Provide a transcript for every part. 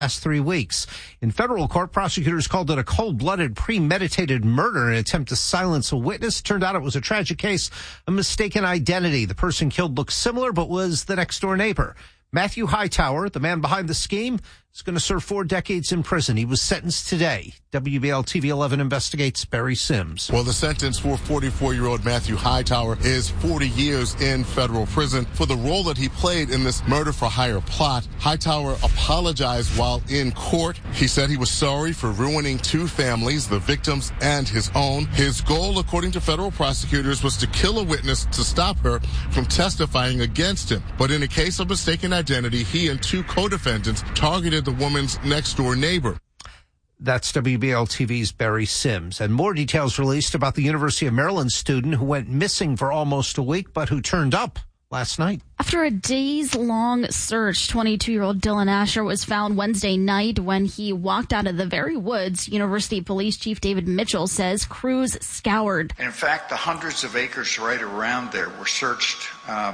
last 3 weeks. In federal court, prosecutors called it a cold-blooded, premeditated murder in an attempt to silence a witness. Turned out it was a tragic case of mistaken identity. The person killed looked similar, but was the next-door neighbor. Matthew Hightower, the man behind the scheme, is going to serve 4 decades in prison. He was sentenced today. WBL TV 11 investigates. Barry Sims. Well, the sentence for 44-year-old Matthew Hightower is 40 years in federal prison for the role that he played in this murder-for-hire plot. Hightower apologized while in court. He said he was sorry for ruining 2 families, the victim's and his own. His goal, according to federal prosecutors, was to kill a witness to stop her from testifying against him. But in a case of mistaken identity, he and 2 co-defendants targeted the woman's next-door neighbor. That's WBL TV's Barry Sims. And more details released about the University of Maryland student who went missing for almost a week, but who turned up last night. After a days-long search, 22-year-old Dylan Asher was found Wednesday night when he walked out of the very woods. University Police Chief David Mitchell says crews scoured. In fact, the hundreds of acres right around there were searched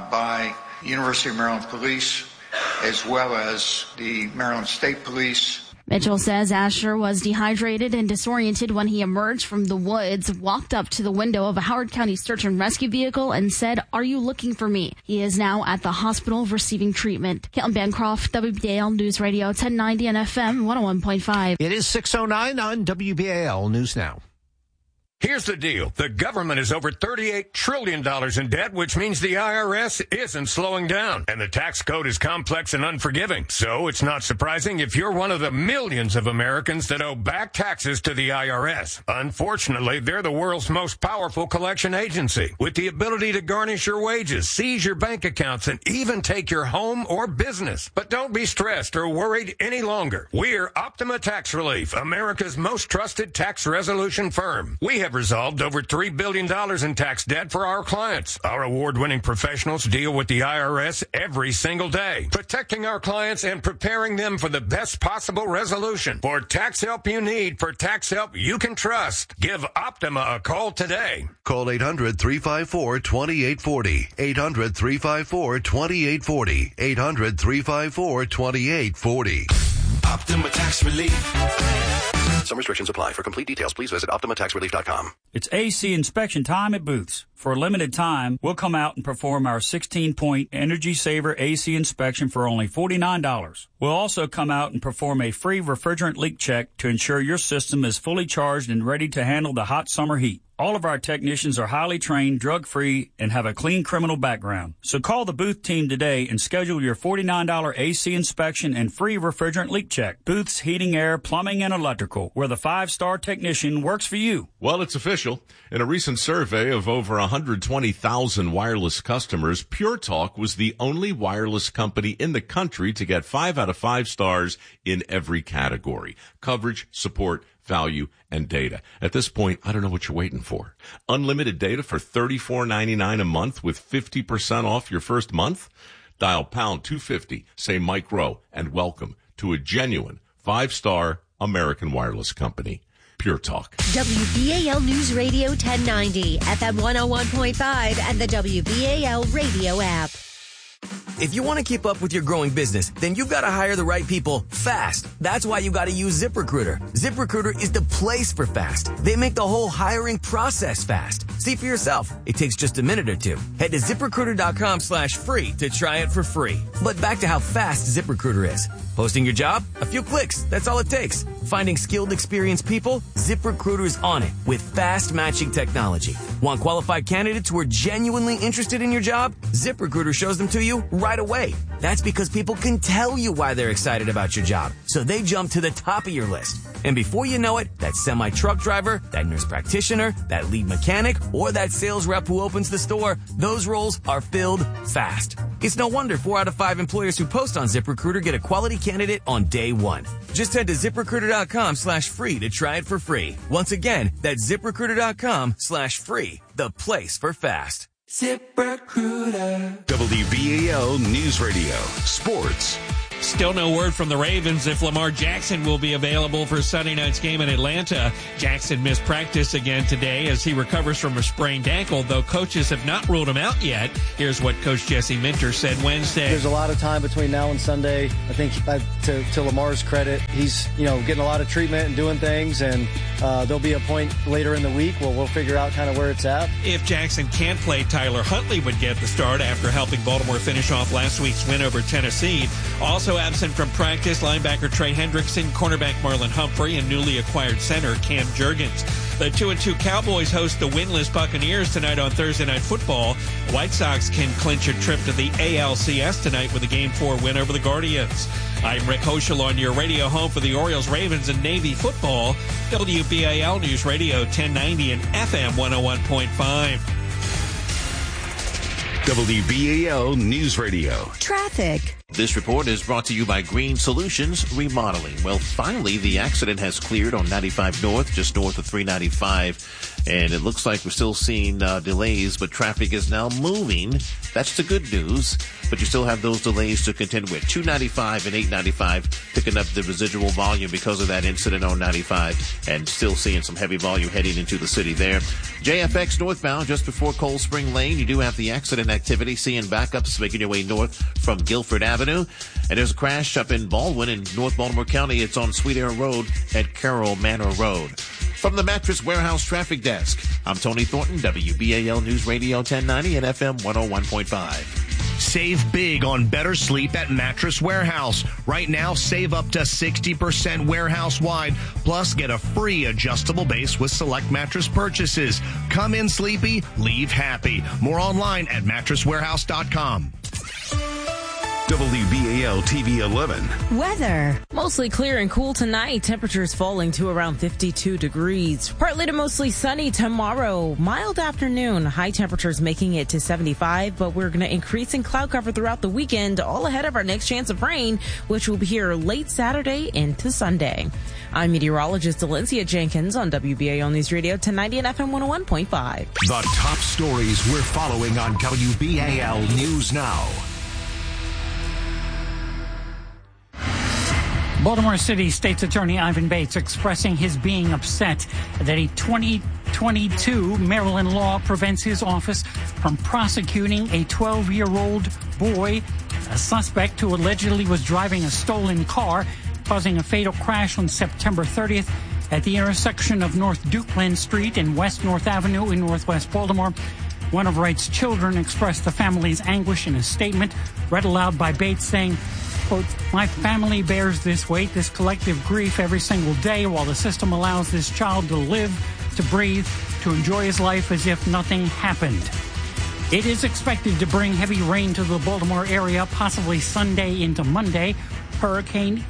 by University of Maryland Police, as well as the Maryland State Police. Mitchell says Asher was dehydrated and disoriented when he emerged from the woods, walked up to the window of a Howard County search and rescue vehicle and said, "Are you looking for me?" He is now at the hospital receiving treatment. Caitlin Bancroft, WBAL News Radio 1090 and FM 101.5. It is 6:09 on WBAL News Now. Here's the deal. The government is over $38 trillion in debt, which means the IRS isn't slowing down. And the tax code is complex and unforgiving. So it's not surprising if you're one of the millions of Americans that owe back taxes to the IRS. Unfortunately, they're the world's most powerful collection agency, with the ability to garnish your wages, seize your bank accounts, and even take your home or business. But don't be stressed or worried any longer. We're Optima Tax Relief, America's most trusted tax resolution firm. We have resolved over $3 billion in tax debt for our clients. Our award-winning professionals deal with the IRS every single day, protecting our clients and preparing them for the best possible resolution. For tax help you need, for tax help you can trust, give Optima a call today. Call 800-354-2840. 800-354-2840. 800-354-2840. Optima Tax Relief. Some restrictions apply. For complete details, please visit OptimaTaxRelief.com. It's AC inspection time at Booth's. For a limited time, we'll come out and perform our 16-point Energy Saver AC inspection for only $49. We'll also come out and perform a free refrigerant leak check to ensure your system is fully charged and ready to handle the hot summer heat. All of our technicians are highly trained, drug-free, and have a clean criminal background. So call the Booth team today and schedule your $49 AC inspection and free refrigerant leak check. Booth's Heating, Air, Plumbing, and Electrical, where the 5-star technician works for you. Well, it's official. In a recent survey of over 120,000 wireless customers, Pure Talk was the only wireless company in the country to get 5 out of 5 stars in every category: coverage, support, value, and data. At this point, I don't know what you're waiting for. Unlimited data for $34.99 a month with 50% off your first month? Dial pound 250, say Mike Rowe, and welcome to a genuine 5-star American wireless company. Pure Talk. WBAL News Radio 1090, FM 101.5, and the WBAL radio app. If you want to keep up with your growing business, then you've got to hire the right people fast. That's why you got to use ZipRecruiter. ZipRecruiter is the place for fast. They make the whole hiring process fast. See for yourself. It takes just a minute or two. Head to ZipRecruiter.com/free to try it for free. But back to how fast ZipRecruiter is. Posting your job? A few clicks. That's all it takes. Finding skilled, experienced people? ZipRecruiter is on it with fast matching technology. Want qualified candidates who are genuinely interested in your job? ZipRecruiter shows them to you right away. That's because people can tell you why they're excited about your job, so they jump to the top of your list. And before you know it, that semi-truck driver, that nurse practitioner, that lead mechanic, or that sales rep who opens the store, those roles are filled fast. It's no wonder 4 out of 5 employers who post on ZipRecruiter get a quality candidate on day one. Just head to ZipRecruiter.com/free to try it for free. Once again, that's ZipRecruiter.com/free, the place for fast. ZipRecruiter. WBAL News Radio. Sports. Still no word from the Ravens if Lamar Jackson will be available for Sunday night's game in Atlanta. Jackson missed practice again today as he recovers from a sprained ankle, though coaches have not ruled him out yet. Here's what Coach Jesse Minter said Wednesday. There's a lot of time between now and Sunday. I think to Lamar's credit, he's getting a lot of treatment and doing things, and there'll be a point later in the week where we'll figure out kind of where it's at. If Jackson can't play, Tyler Huntley would get the start after helping Baltimore finish off last week's win over Tennessee. Also absent from practice, linebacker Trey Hendrickson, cornerback Marlon Humphrey, and newly acquired center Cam Jurgens. The 2-2 Cowboys host the winless Buccaneers tonight on Thursday Night Football. The White Sox can clinch a trip to the ALCS tonight with a Game 4 win over the Guardians. I'm Rick Hoschel on your radio home for the Orioles, Ravens, and Navy football. WBAL News Radio 1090 and FM 101.5. WBAL News Radio. Traffic. This report is brought to you by Green Solutions Remodeling. Well, finally, the accident has cleared on 95 North, just north of 395. And it looks like we're still seeing delays, but traffic is now moving. That's the good news. But you still have those delays to contend with. 295 and 895 picking up the residual volume because of that incident on 95 and still seeing some heavy volume heading into the city there. JFX northbound just before Cold Spring Lane. You do have the accident activity, seeing backups making your way north from Guilford Avenue. And there's a crash up in Baldwin in North Baltimore County. It's on Sweet Air Road at Carroll Manor Road. From the Mattress Warehouse Traffic Desk, I'm Tony Thornton, WBAL News Radio 1090 and FM 101.5. Save big on better sleep at Mattress Warehouse. Right now, save up to 60% warehouse-wide, plus get a free adjustable base with select mattress purchases. Come in sleepy, leave happy. More online at mattresswarehouse.com. WBAL TV 11. Weather. Mostly clear and cool tonight. Temperatures falling to around 52 degrees. Partly to mostly sunny tomorrow. Mild afternoon. High temperatures making it to 75, but we're going to increase in cloud cover throughout the weekend, all ahead of our next chance of rain, which will be here late Saturday into Sunday. I'm meteorologist Valencia Jenkins on WBAL News Radio 1090 and FM 101.5. The top stories we're following on WBAL News Now. Baltimore City State's Attorney Ivan Bates expressing his being upset that a 2022 Maryland law prevents his office from prosecuting a 12-year-old boy, a suspect who allegedly was driving a stolen car, causing a fatal crash on September 30th at the intersection of North Dukeland Street and West North Avenue in Northwest Baltimore. One of Wright's children expressed the family's anguish in a statement read aloud by Bates, saying, quote, "My family bears this weight, this collective grief every single day while the system allows this child to live, to breathe, to enjoy his life as if nothing happened." It is expected to bring heavy rain to the Baltimore area, possibly Sunday into Monday. Hurricane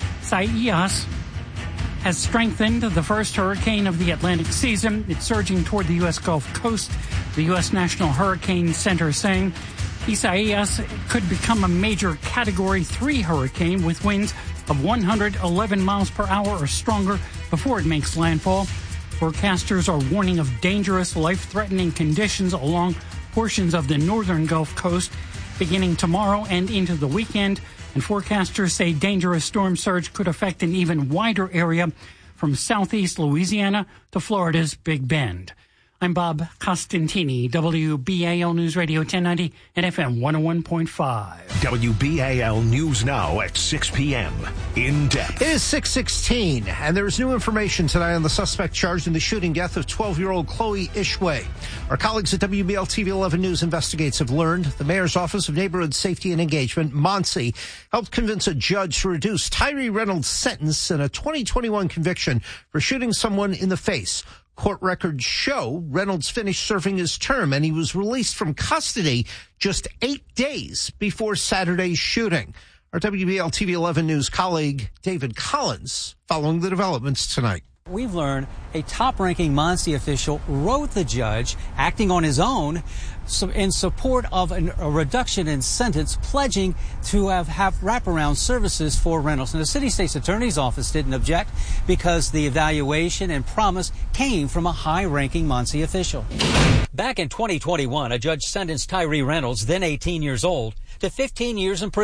Isaias has strengthened, the first hurricane of the Atlantic season. It's surging toward the U.S. Gulf Coast. The U.S. National Hurricane Center saying Isaias could become a major Category 3 hurricane with winds of 111 miles per hour or stronger before it makes landfall. Forecasters are warning of dangerous, life-threatening conditions along portions of the northern Gulf Coast beginning tomorrow and into the weekend. And forecasters say dangerous storm surge could affect an even wider area from southeast Louisiana to Florida's Big Bend. I'm Bob Costantini, WBAL News Radio 1090 and FM 101.5. WBAL News Now at 6 p.m. In depth. It is 6:16, and there is new information tonight on the suspect charged in the shooting death of 12-year-old Chloe Ishway. Our colleagues at WBAL TV 11 News Investigates have learned the Mayor's Office of Neighborhood Safety and Engagement, MONSE, helped convince a judge to reduce Tyree Reynolds' sentence in a 2021 conviction for shooting someone in the face. Court records show Reynolds finished serving his term, and he was released from custody just 8 days before Saturday's shooting. Our WBAL TV 11 News colleague David Collins following the developments tonight. We've learned a top-ranking MONSE official wrote the judge, acting on his own, in support of a reduction in sentence, pledging to have wraparound services for Reynolds. And the city state's attorney's office didn't object because the evaluation and promise came from a high-ranking MONSE official. Back in 2021, a judge sentenced Tyree Reynolds, then 18 years old, to 15 years in prison.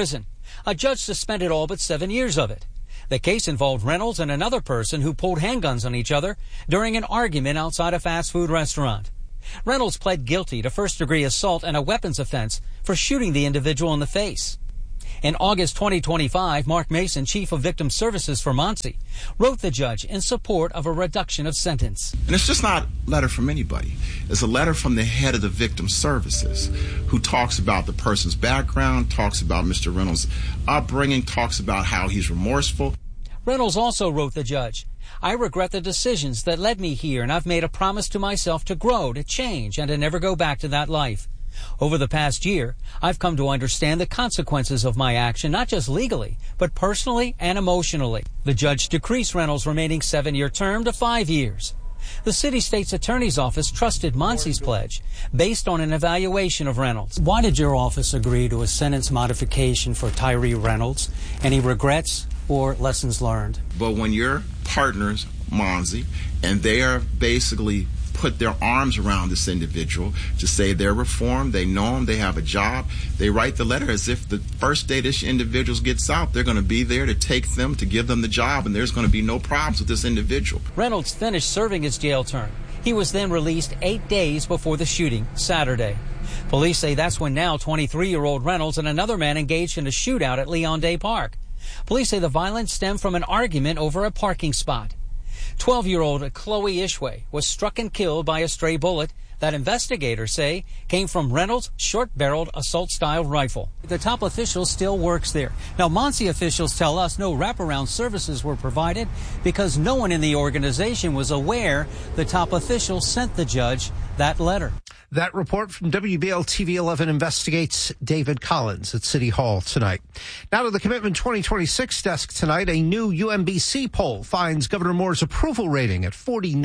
A judge suspended all but 7 years of it. The case involved Reynolds and another person who pulled handguns on each other during an argument outside a fast food restaurant. Reynolds pled guilty to first-degree assault and a weapons offense for shooting the individual in the face. In August 2025, Mark Mason, chief of victim services for Muncie, wrote the judge in support of a reduction of sentence. And it's just not a letter from anybody. It's a letter from the head of the victim services who talks about the person's background, talks about Mr. Reynolds' upbringing, talks about how he's remorseful. Reynolds also wrote the judge, I regret the decisions that led me here, and I've made a promise to myself to grow, to change, and to never go back to that life. Over the past year, I've come to understand the consequences of my action, not just legally, but personally and emotionally. The judge decreased Reynolds' remaining 7-year term to 5 years. The city state's attorney's office trusted Muncie's pledge based on an evaluation of Reynolds. Why did your office agree to a sentence modification for Tyree Reynolds? Any regrets or lessons learned? But when your partners, Muncie, and they are basically put their arms around this individual to say they're reformed, they know him, they have a job, they write the letter as if the first day this individual gets out, they're going to be there to take them, to give them the job, and there's going to be no problems with this individual. Reynolds finished serving his jail term. He was then released 8 days before the shooting, Saturday. Police say that's when now 23-year-old Reynolds and another man engaged in a shootout at Leon Day Park. Police say the violence stemmed from an argument over a parking spot. 12-year-old Chloe Ishway was struck and killed by a stray bullet that investigators say came from Reynolds' short-barreled assault-style rifle. The top official still works there. Now, Muncie officials tell us no wraparound services were provided because no one in the organization was aware the top official sent the judge that letter. That report from WBL TV 11 investigates David Collins at City Hall tonight. Now to the Commitment 2026 desk tonight. A new UMBC poll finds Governor Moore's approval rating at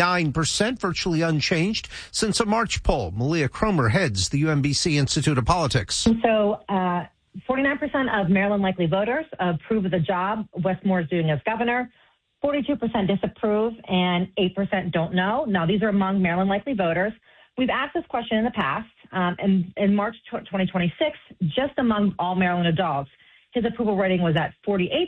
49%, virtually unchanged since a March poll. Malia Cromer heads the UMBC Institute of Politics. So 49% of Maryland likely voters approve of the job Wes Moore is doing as governor. 42% disapprove and 8% don't know. Now, these are among Maryland likely voters. We've asked this question in the past, and in March 2026, just among all Maryland adults, his approval rating was at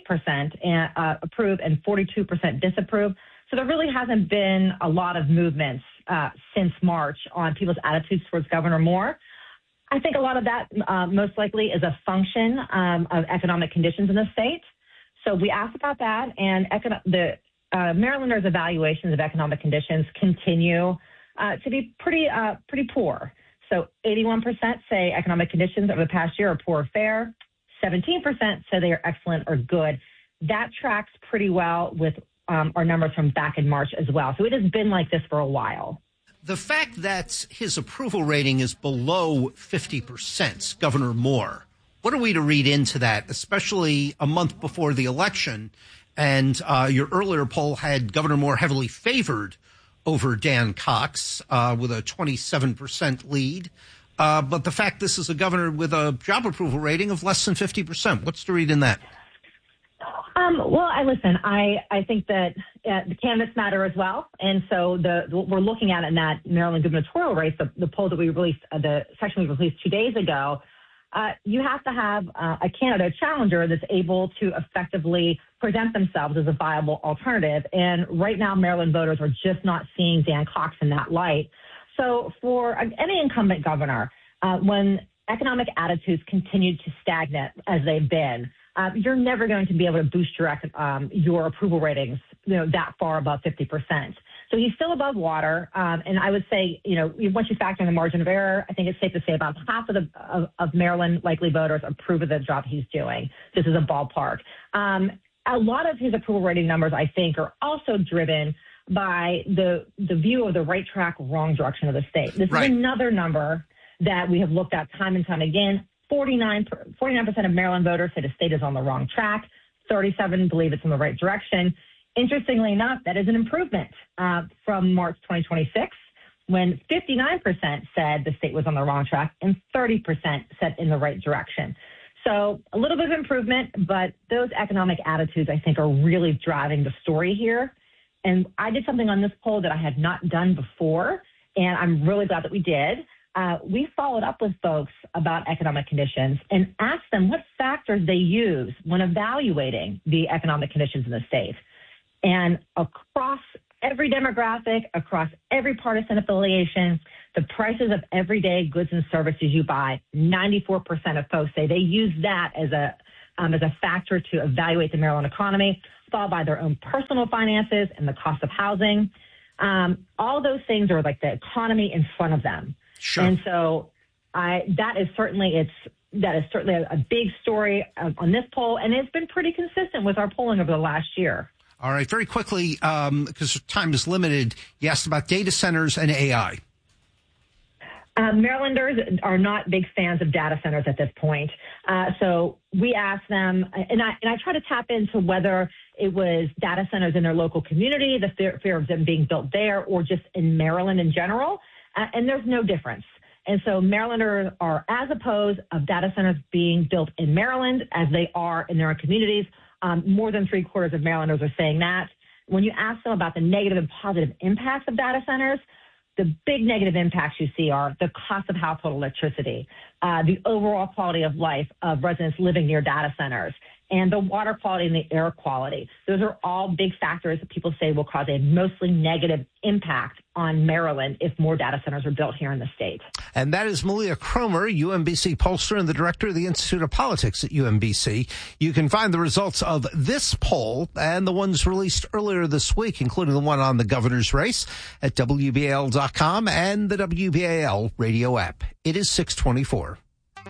48% approve and 42% disapprove. So there really hasn't been a lot of movements since March on people's attitudes towards Governor Moore. I think a lot of that most likely is a function of economic conditions in the state. So we asked about that, and the Marylanders' evaluations of economic conditions continue to be pretty poor. So 81% say economic conditions over the past year are poor or fair. 17% say they are excellent or good. That tracks pretty well with our numbers from back in March as well. So it has been like this for a while. The fact that his approval rating is below 50%, Governor Moore, what are we to read into that, especially a month before the election? And your earlier poll had Governor Moore heavily favored over Dan Cox with a 27% lead. But the fact this is a governor with a job approval rating of less than 50%, what's to read in that? Well, I think that the candidates matter as well. And so what we're looking at in that Maryland gubernatorial race, the poll that we released, the section we released 2 days ago, you have to have a candidate, a challenger that's able to effectively present themselves as a viable alternative. And right now, Maryland voters are just not seeing Dan Cox in that light. So for any incumbent governor, when economic attitudes continue to stagnate as they've been, you're never going to be able to boost your approval ratings, that far above 50%. So he's still above water. And I would say, once you factor in the margin of error, I think it's safe to say about half of Maryland likely voters approve of the job he's doing. This is a ballpark. A lot of his approval rating numbers, I think, are also driven by the view of the right track, wrong direction of the state. This is another number that we have looked at time and time again. 49% of Maryland voters say the state is on the wrong track. 37% believe it's in the right direction. Interestingly enough, that is an improvement from March 2026, when 59% said the state was on the wrong track and 30% said in the right direction. So a little bit of improvement, but those economic attitudes, I think, are really driving the story here. And I did something on this poll that I had not done before, and I'm really glad that we did. we followed up with folks about economic conditions and asked them what factors they use when evaluating the economic conditions in the state. And across every demographic, across every partisan affiliation, the prices of everyday goods and services you buy, 94% of folks say they use that as a factor to evaluate the Maryland economy, followed by their own personal finances and the cost of housing. All those things are like the economy in front of them. Sure. And so that is certainly a big story on this poll, and it's been pretty consistent with our polling over the last year. All right, very quickly, because time is limited, you asked about data centers and AI. Marylanders are not big fans of data centers at this point. So we asked them, and I try to tap into whether it was data centers in their local community, the fear of them being built there, or just in Maryland in general. And there's no difference. And so Marylanders are as opposed of data centers being built in Maryland as they are in their communities. More than 3/4 of Marylanders are saying that. When you ask them about the negative and positive impacts of data centers, the big negative impacts you see are the cost of household electricity, the overall quality of life of residents living near data centers, and the water quality and the air quality. Those are all big factors that people say will cause a mostly negative impact on Maryland if more data centers are built here in the state. And that is Malia Cromer, UMBC pollster and the director of the Institute of Politics at UMBC. You can find the results of this poll and the ones released earlier this week, including the one on the governor's race, at WBAL.com and the WBAL radio app. It is 6:24.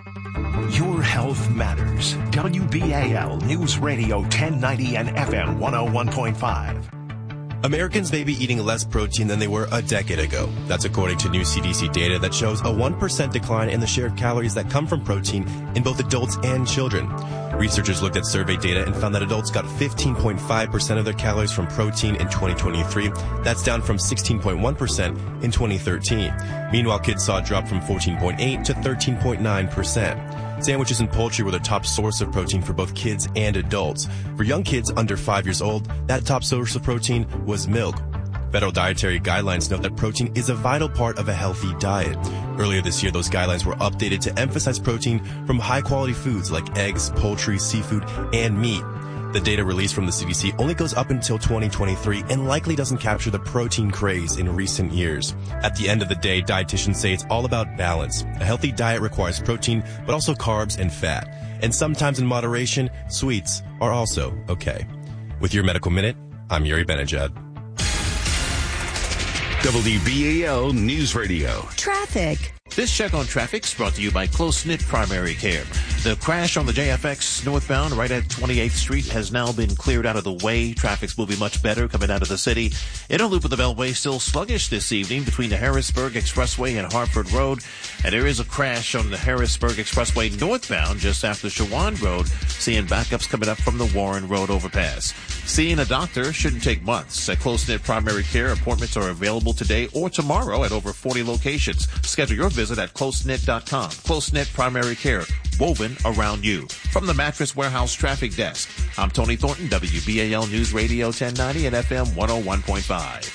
Your health matters. WBAL News Radio 1090 and FM 101.5. Americans may be eating less protein than they were a decade ago. That's according to new CDC data that shows a 1% decline in the share of calories that come from protein in both adults and children. Researchers looked at survey data and found that adults got 15.5% of their calories from protein in 2023. That's down from 16.1% in 2013. Meanwhile, kids saw a drop from 14.8 to 13.9%. Sandwiches and poultry were the top source of protein for both kids and adults. For young kids under 5 years old, that top source of protein was milk. Federal dietary guidelines note that protein is a vital part of a healthy diet. Earlier this year, those guidelines were updated to emphasize protein from high-quality foods like eggs, poultry, seafood, and meat. The data released from the CDC only goes up until 2023 and likely doesn't capture the protein craze in recent years. At the end of the day, dietitians say it's all about balance. A healthy diet requires protein, but also carbs and fat. And sometimes in moderation, sweets are also okay. With your Medical Minute, I'm Yuri Benajad. WBAL News Radio. Traffic. This check on traffic is brought to you by Close Knit Primary Care. The crash on the JFX northbound right at 28th Street has now been cleared out of the way. Traffic's moving much better coming out of the city. Inner loop of the Beltway still sluggish this evening between the Harrisburg Expressway and Hartford Road. And there is a crash on the Harrisburg Expressway northbound just after Shawan Road, seeing backups coming up from the Warren Road overpass. Seeing a doctor shouldn't take months. At Close Knit Primary Care, appointments are available today or tomorrow at over 40 locations. Schedule your visit at closeknit.com. Close Knit Primary Care, woven around you. From the Mattress Warehouse Traffic Desk, I'm Tony Thornton, WBAL News Radio 1090 and FM 101.5.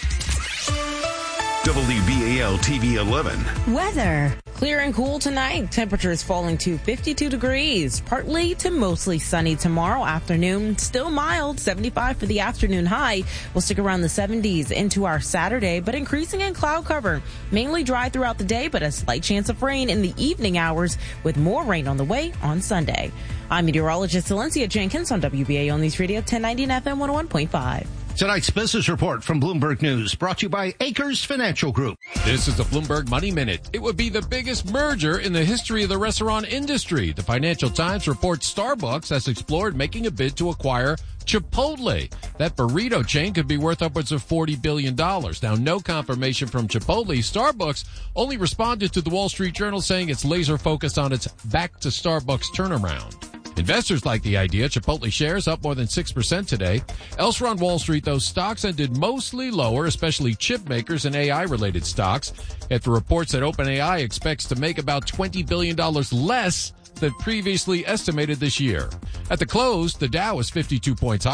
WBAL TV 11. Weather. Clear and cool tonight. Temperatures falling to 52 degrees. Partly to mostly sunny tomorrow afternoon. Still mild, 75 for the afternoon high. We'll stick around the 70s into our Saturday, but increasing in cloud cover. Mainly dry throughout the day, but a slight chance of rain in the evening hours with more rain on the way on Sunday. I'm meteorologist Valencia Jenkins on WBAL News Radio 1090 and FM 101.5. Tonight's business report from Bloomberg News, brought to you by Acres Financial Group. This is the Bloomberg Money Minute. It would be the biggest merger in the history of the restaurant industry. The Financial Times reports Starbucks has explored making a bid to acquire Chipotle. That burrito chain could be worth upwards of $40 billion. Now, no confirmation from Chipotle. Starbucks only responded to the Wall Street Journal saying it's laser focused on its back to Starbucks turnaround. Investors like the idea. Chipotle shares up more than 6% today. Elsewhere on Wall Street, those stocks ended mostly lower, especially chip makers and AI-related stocks, after reports that OpenAI expects to make about $20 billion less than previously estimated this year. At the close, the Dow was 52 points higher.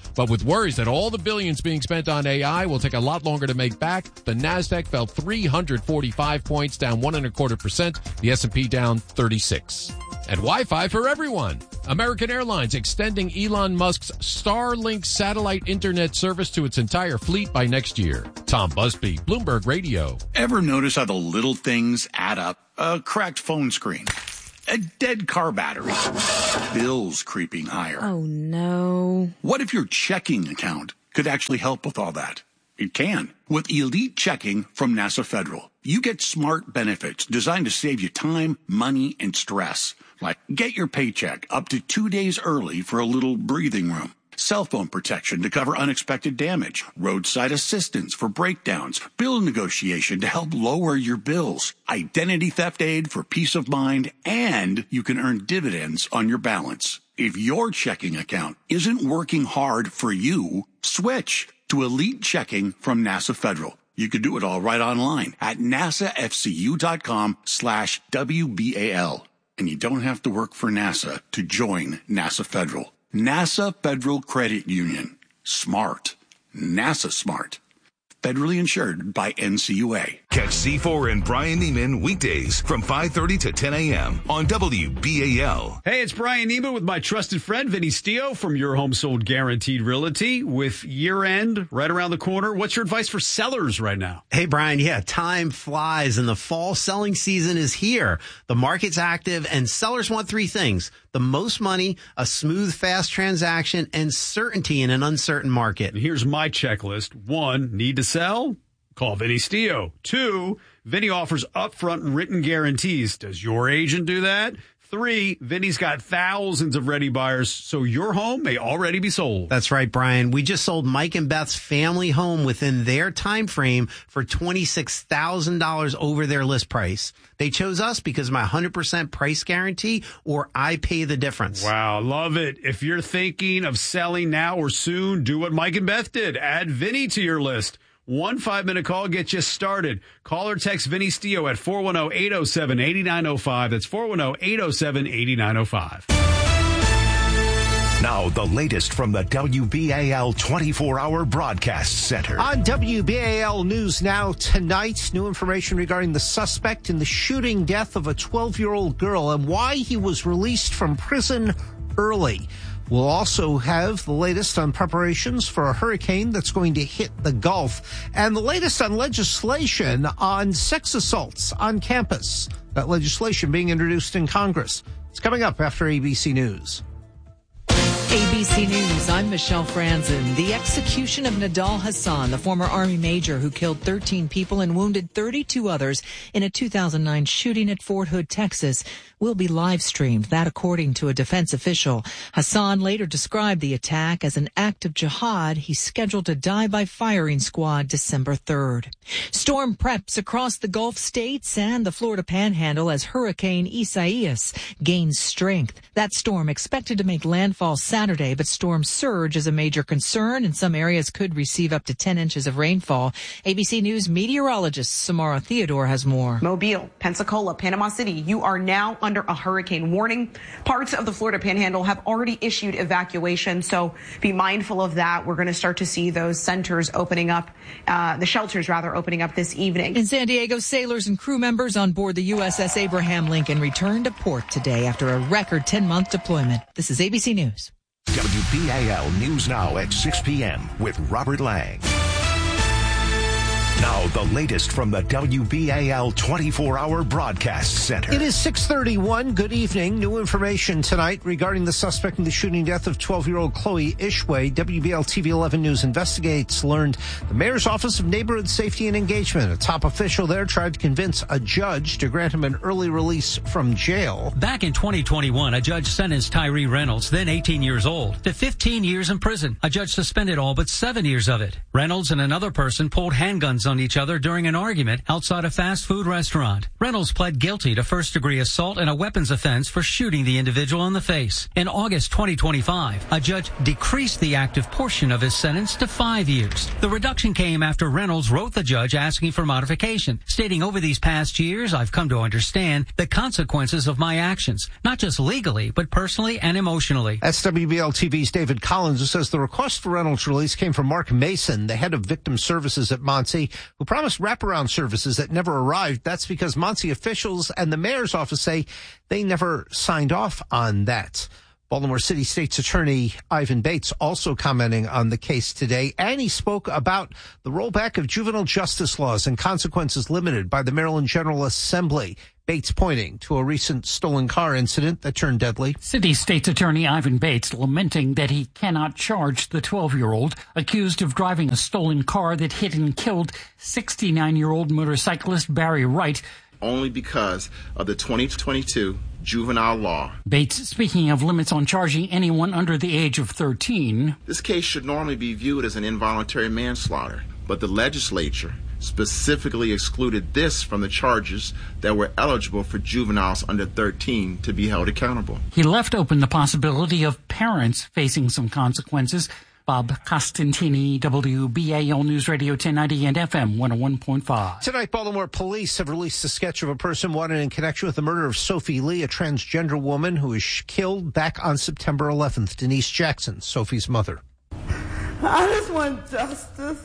But with worries that all the billions being spent on AI will take a lot longer to make back, the Nasdaq fell 345 points, down 1.25%. The S&P down 36. And Wi-Fi for everyone. American Airlines extending Elon Musk's Starlink satellite internet service to its entire fleet by next year. Tom Busby, Bloomberg Radio. Ever notice how the little things add up? A cracked phone screen, a dead car battery, bills creeping higher. Oh, no. What if your checking account could actually help with all that? It can. With Elite Checking from NASA Federal, you get smart benefits designed to save you time, money, and stress. Like get your paycheck up to 2 days early for a little breathing room. Cell phone protection to cover unexpected damage, roadside assistance for breakdowns, bill negotiation to help lower your bills, identity theft aid for peace of mind, and you can earn dividends on your balance. If your checking account isn't working hard for you, switch to Elite Checking from NASA Federal. You could do it all right online at nasafcu.com/WBAL. And you don't have to work for NASA to join NASA Federal. NASA Federal Credit Union. Smart. NASA smart. Federally insured by NCUA. Catch C4 and Brian Neiman weekdays from 5:30 to 10 a.m. on WBAL. Hey, it's Brian Neiman with my trusted friend Vinny Stio from Your Home Sold Guaranteed Realty. With year end right around the corner, what's your advice for sellers right now? Hey, Brian, time flies and the fall selling season is here. The market's active and sellers want three things: the most money, a smooth, fast transaction, and certainty in an uncertain market. And here's my checklist. 1, need to sell? Call Vinny Stio. 2, Vinny offers upfront written guarantees. Does your agent do that? 3, Vinny's got thousands of ready buyers, so your home may already be sold. That's right, Brian. We just sold Mike and Beth's family home within their time frame for $26,000 over their list price. They chose us because of my 100% price guarantee, or I pay the difference. Wow, love it. If you're thinking of selling now or soon, do what Mike and Beth did. Add Vinny to your list. 1 5-minute call gets you started. Call or text Vinny Stio at 410-807-8905. That's 410-807-8905. Now, the latest from the WBAL 24-hour broadcast center. On WBAL News Now tonight, new information regarding the suspect in the shooting death of a 12-year-old girl and why he was released from prison early. We'll also have the latest on preparations for a hurricane that's going to hit the Gulf and the latest on legislation on sex assaults on campus. That legislation being introduced in Congress. It's coming up after ABC News. ABC News, I'm Michelle Franzen. The execution of Nidal Hasan, the former Army major who killed 13 people and wounded 32 others in a 2009 shooting at Fort Hood, Texas, will be live streamed. That according to a defense official. Hasan later described the attack as an act of jihad. He's scheduled to die by firing squad December 3rd. Storm preps across the Gulf states and the Florida Panhandle as Hurricane Isaias gains strength. That storm expected to make landfall Saturday, but storm surge is a major concern, and some areas could receive up to 10 inches of rainfall. ABC News meteorologist Samara Theodore has more. Mobile, Pensacola, Panama City, you are now under a hurricane warning. Parts of the Florida Panhandle have already issued evacuation, so be mindful of that. We're going to start to see those centers opening up, the shelters rather, opening up this evening. In San Diego, sailors and crew members on board the USS Abraham Lincoln returned to port today after a record 10-month deployment. This is ABC News. WBAL News Now at 6 p.m. with Robert Lang. Now, the latest from the WBAL 24-hour broadcast center. It is 6:31. Good evening. New information tonight regarding the suspect in the shooting death of 12-year-old Chloe Ishway. WBAL TV 11 News Investigates learned the Mayor's Office of Neighborhood Safety and Engagement, a top official there, tried to convince a judge to grant him an early release from jail. Back in 2021, a judge sentenced Tyree Reynolds, then 18 years old, to 15 years in prison. A judge suspended all but 7 years of it. Reynolds and another person pulled handguns on each other during an argument outside a fast food restaurant. Reynolds pled guilty to first-degree assault and a weapons offense for shooting the individual in the face. In August 2025, a judge decreased the active portion of his sentence to 5 years. The reduction came after Reynolds wrote the judge asking for modification, stating, "Over these past years, I've come to understand the consequences of my actions, not just legally, but personally and emotionally." That's WBL-TV's David Collins, who says the request for Reynolds' release came from Mark Mason, the head of victim services at Muncie, who promised wraparound services that never arrived. That's because Muncie officials and the mayor's office say they never signed off on that. Baltimore City State's Attorney Ivan Bates also commenting on the case today, and he spoke about the rollback of juvenile justice laws and consequences limited by the Maryland General Assembly. Bates pointing to a recent stolen car incident that turned deadly. City State's Attorney Ivan Bates lamenting that he cannot charge the 12-year-old accused of driving a stolen car that hit and killed 69-year-old motorcyclist Barry Wright, only because of the 2022 juvenile law. Bates speaking of limits on charging anyone under the age of 13. This case should normally be viewed as an involuntary manslaughter, but the legislature specifically excluded this from the charges that were eligible for juveniles under 13 to be held accountable. He left open the possibility of parents facing some consequences. Bob Costantini, WBAL News Radio 1090 and FM 101.5. Tonight, Baltimore police have released a sketch of a person wanted in connection with the murder of Sophie Lee, a transgender woman who was killed back on September 11th. Denise Jackson, Sophie's mother. I just want justice.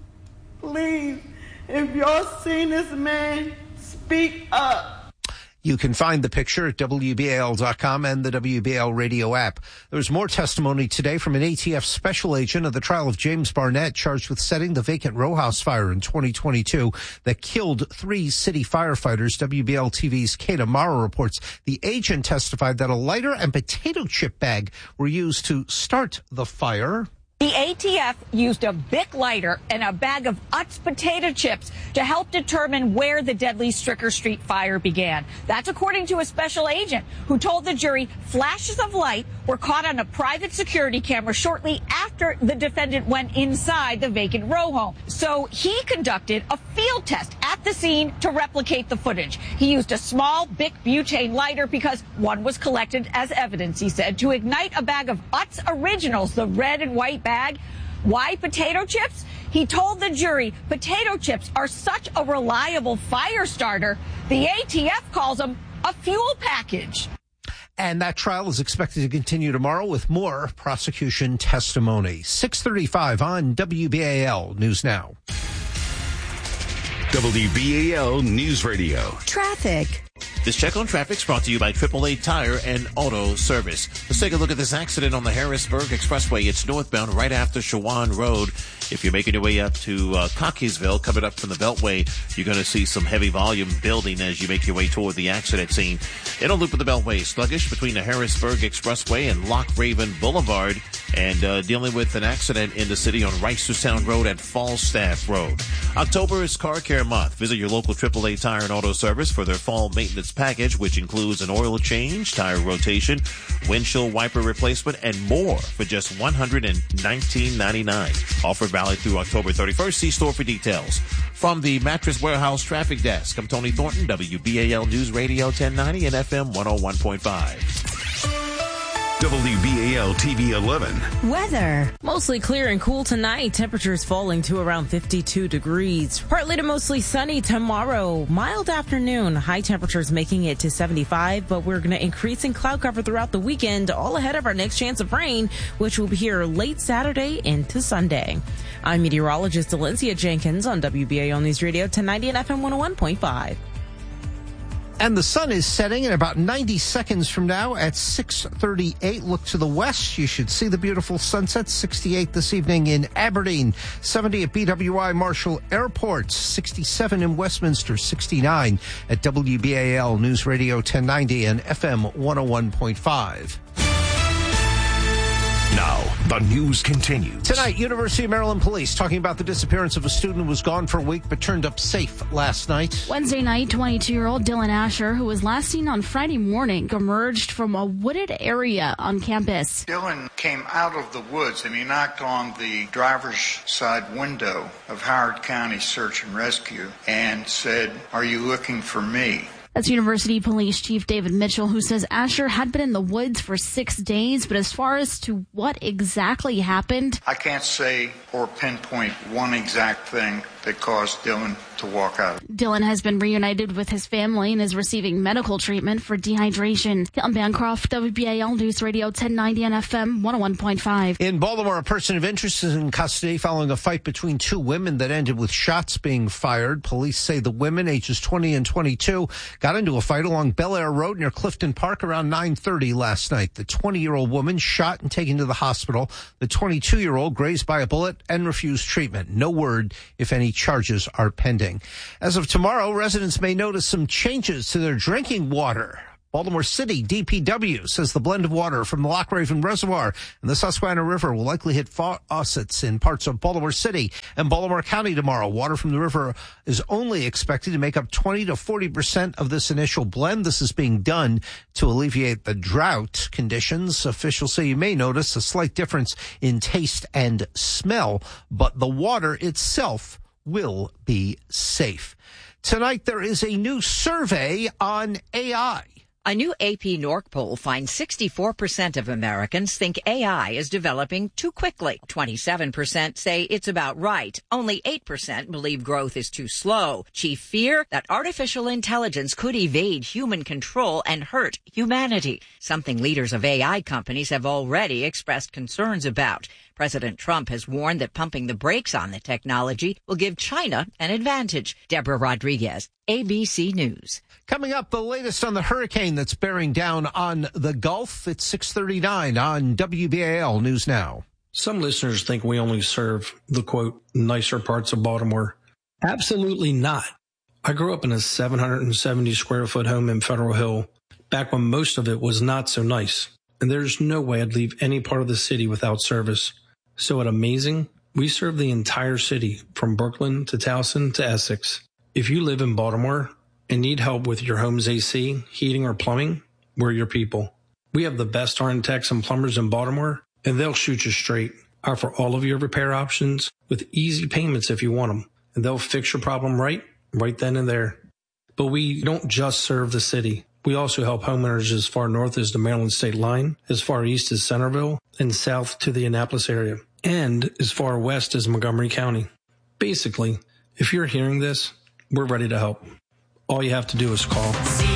Please, if y'all seen this man, speak up. You can find the picture at WBAL.com and the WBAL radio app. There was more testimony today from an ATF special agent of the trial of James Barnett, charged with setting the vacant row house fire in 2022 that killed 3 city firefighters. WBAL-TV's Kata Mara reports the agent testified that a lighter and potato chip bag were used to start the fire. The ATF used a Bic lighter and a bag of Utz potato chips to help determine where the deadly Stricker Street fire began. That's according to a special agent who told the jury flashes of light were caught on a private security camera shortly after the defendant went inside the vacant row home. So he conducted a field test at the scene to replicate the footage. He used a small Bic butane lighter because one was collected as evidence, he said, to ignite a bag of Utz Originals, the red and white bag. Why potato chips? He told the jury potato chips are such a reliable fire starter, the ATF calls them a fuel package. And that trial is expected to continue tomorrow with more prosecution testimony. 6:35 on WBAL News Now. WBAL News Radio. Traffic. This check on traffic is brought to you by AAA Tire and Auto Service. Let's take a look at this accident on the Harrisburg Expressway. It's northbound right after Shawan Road. If you're making your way up to Cockeysville, coming up from the Beltway, you're going to see some heavy volume building as you make your way toward the accident scene. In a loop of the Beltway, sluggish between the Harrisburg Expressway and Loch Raven Boulevard, and dealing with an accident in the city on Reisterstown Road at Falstaff Road. October is Car Care Month. Visit your local AAA Tire and Auto Service for their fall maintenance package, which includes an oil change, tire rotation, windshield wiper replacement, and more for just $119.99. Offer valid through October 31st. See store for details. From the Mattress Warehouse Traffic Desk, I'm Tony Thornton, WBAL News Radio 1090 and FM 101.5. WBAL TV 11. Weather. Mostly clear and cool tonight. Temperatures falling to around 52 degrees. Partly to mostly sunny tomorrow. Mild afternoon. High temperatures making it to 75, but we're going to increase in cloud cover throughout the weekend, all ahead of our next chance of rain, which will be here late Saturday into Sunday. I'm meteorologist Valencia Jenkins on WBAL News Radio 1090 and FM 101.5. And the sun is setting in about 90 seconds from now at 6:38. Look to the west. You should see the beautiful sunset. 68 this evening in Aberdeen, 70 at BWI Marshall Airport, 67 in Westminster, 69 at WBAL News Radio 1090 and FM 101.5. Now, The news continues. Tonight, University of Maryland police talking about the disappearance of a student who was gone for a week but turned up safe last night. Wednesday night, 22-year-old Dylan Asher, who was last seen on Friday morning, emerged from a wooded area on campus. Dylan came out of the woods and he knocked on the driver's side window of Howard County Search and Rescue and said, "Are you looking for me?" That's University Police Chief David Mitchell, who says Asher had been in the woods for 6 days, but as far as to what exactly happened, I can't say or pinpoint one exact thing that caused Dylan to walk out. Dylan has been reunited with his family and is receiving medical treatment for dehydration. I'm Bancroft, WBAL News Radio 1090 and FM 101.5. In Baltimore, a person of interest is in custody following a fight between two women that ended with shots being fired. Police say the women, ages 20 and 22, got into a fight along Bel Air Road near Clifton Park around 9:30 last night. The 20-year-old woman shot and taken to the hospital. The 22-year-old grazed by a bullet and refused treatment. No word if any charges are pending. As of tomorrow, residents may notice some changes to their drinking water. Baltimore City DPW says the blend of water from the Loch Raven Reservoir and the Susquehanna River will likely hit faucets in parts of Baltimore City and Baltimore County tomorrow. Water from the river is only expected to make up 20 to 40% of this initial blend. This is being done to alleviate the drought conditions. Officials say you may notice a slight difference in taste and smell, but the water itself will be safe. Tonight, there is a new survey on AI. A new AP NORC poll finds 64% of Americans think AI is developing too quickly. 27% say it's about right. Only 8% believe growth is too slow. Chief fear that artificial intelligence could evade human control and hurt humanity, something leaders of AI companies have already expressed concerns about. President Trump has warned that pumping the brakes on the technology will give China an advantage. Deborah Rodriguez, ABC News. Coming up, the latest on the hurricane that's bearing down on the Gulf. It's 6:39 on WBAL News Now. Some listeners think we only serve the, quote, nicer parts of Baltimore. Absolutely not. I grew up in a 770-square-foot home in Federal Hill, back when most of it was not so nice. And there's no way I'd leave any part of the city without service. So at Amazing, we serve the entire city, from Brooklyn to Towson to Essex. If you live in Baltimore and need help with your home's AC, heating, or plumbing, we're your people. We have the best RN techs and plumbers in Baltimore, and they'll shoot you straight. Offer all of your repair options with easy payments if you want them, and they'll fix your problem right then and there. But we don't just serve the city. We also help homeowners as far north as the Maryland state line, as far east as Centerville, and south to the Annapolis area, and as far west as Montgomery County. Basically, if you're hearing this, we're ready to help. All you have to do is call.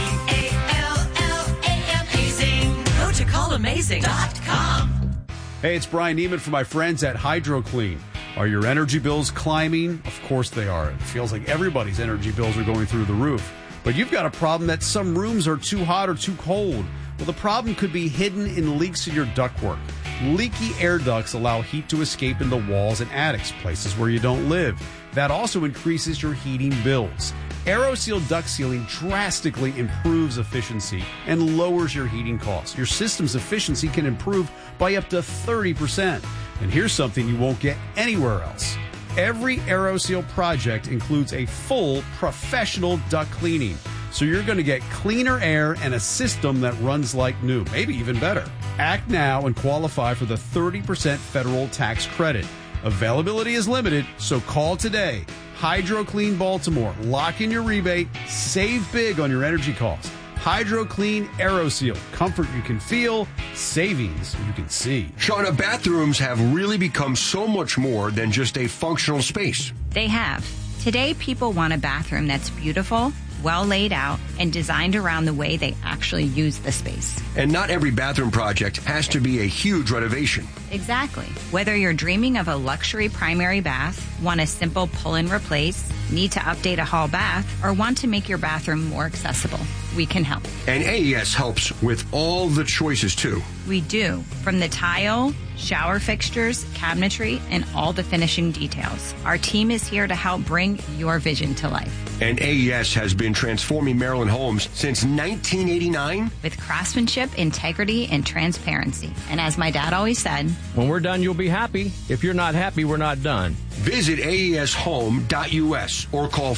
CALLAMAZING. Go to callamazing.com. Hey, it's Brian Neiman from my friends at HydroClean. Are your energy bills climbing? Of course they are. It feels like everybody's energy bills are going through the roof. But you've got a problem that some rooms are too hot or too cold. Well, the problem could be hidden in leaks in your ductwork. Leaky air ducts allow heat to escape into walls and attics, places where you don't live. That also increases your heating bills. AeroSeal duct sealing drastically improves efficiency and lowers your heating costs. Your system's efficiency can improve by up to 30%. And here's something you won't get anywhere else. Every AeroSeal project includes a full professional duct cleaning. So you're going to get cleaner air and a system that runs like new, maybe even better. Act now and qualify for the 30% federal tax credit. Availability is limited, so call today. HydroClean Baltimore. Lock in your rebate. Save big on your energy costs. HydroClean AeroSeal. Comfort you can feel. Savings you can see. Shauna, bathrooms have really become so much more than just a functional space. They have. Today, people want a bathroom that's beautiful, well laid out, and designed around the way they actually use the space. And not every bathroom project has to be a huge renovation. Exactly. Whether you're dreaming of a luxury primary bath, want a simple pull-in replace, need to update a hall bath, or want to make your bathroom more accessible, we can help. And AES helps with all the choices, too. We do, from the tile, shower fixtures, cabinetry, and all the finishing details. Our team is here to help bring your vision to life. And AES has been transforming Maryland homes since 1989. With craftsmanship, integrity, and transparency. And as my dad always said, when we're done, you'll be happy. If you're not happy, we're not done. Visit AESHome.us or call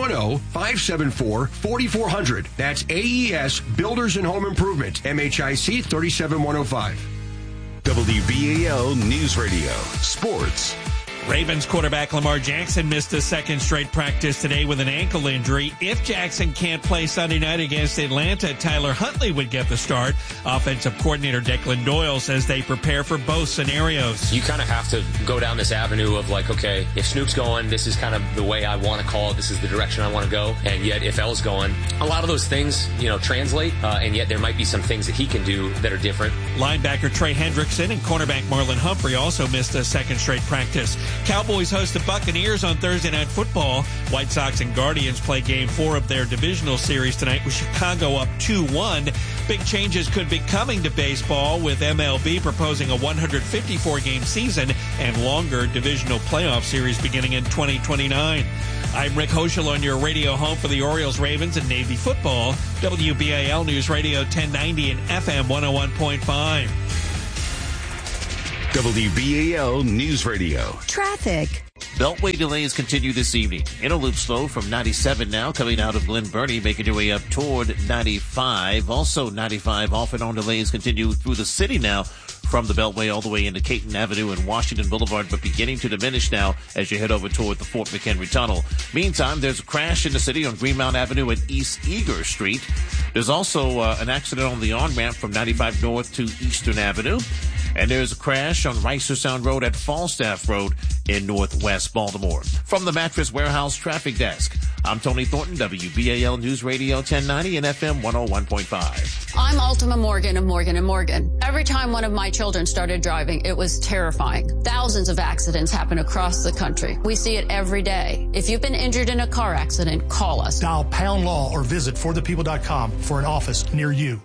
410-574-4400. That's AES Builders and Home Improvement, MHIC 37105. WBAL News Radio, Sports. Ravens quarterback Lamar Jackson missed a second straight practice today with an ankle injury. If Jackson can't play Sunday night against Atlanta, Tyler Huntley would get the start. Offensive coordinator Declan Doyle says they prepare for both scenarios. You kind of have to go down this avenue of like, okay, if Snoop's going, this is kind of the way I want to call it. This is the direction I want to go. And yet if L's going, a lot of those things, translate. And yet there might be some things that he can do that are different. Linebacker Trey Hendrickson and cornerback Marlon Humphrey also missed a second straight practice. Cowboys host the Buccaneers on Thursday Night Football. White Sox and Guardians play Game 4 of their divisional series tonight with Chicago up 2-1. Big changes could be coming to baseball with MLB proposing a 154-game season and longer divisional playoff series beginning in 2029. I'm Rick Hoschel on your radio home for the Orioles, Ravens, and Navy football. WBAL News Radio 1090 and FM 101.5. WBAL News Radio. Traffic. Beltway delays continue this evening. Inner loop slow from 97 now, coming out of Glen Burnie, making your way up toward 95. Also 95 off and on delays continue through the city now from the Beltway all the way into Caton Avenue and Washington Boulevard, but beginning to diminish now as you head over toward the Fort McHenry Tunnel. Meantime, there's a crash in the city on Greenmount Avenue at East Eager Street. There's also an accident on the on-ramp from 95 North to Eastern Avenue. And there's a crash on Ricer Sound Road at Falstaff Road in Northwest Baltimore. From the Mattress Warehouse Traffic Desk, I'm Tony Thornton, WBAL News Radio 1090 and FM 101.5. I'm Ultima Morgan of Morgan & Morgan. Every time one of my children started driving, it was terrifying. Thousands of accidents happen across the country. We see it every day. If you've been injured in a car accident, call us. Dial pound law or visit forthepeople.com for an office near you.